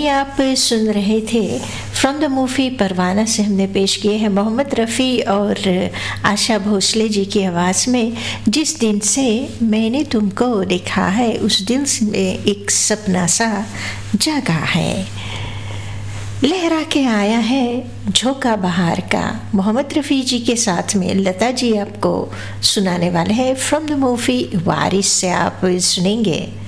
अभी आप सुन रहे थे फ्रॉम द मूवी परवाना से हमने पेश किए हैं मोहम्मद रफ़ी और आशा भोसले जी की आवाज़ में जिस दिन से मैंने तुमको देखा है उस दिल में एक सपना सा जागा है। लहरा के आया है झोंका बहार का। मोहम्मद रफ़ी जी के साथ में लता जी आपको सुनाने वाले हैं फ्रॉम द मूवी वारिस से आप सुनेंगे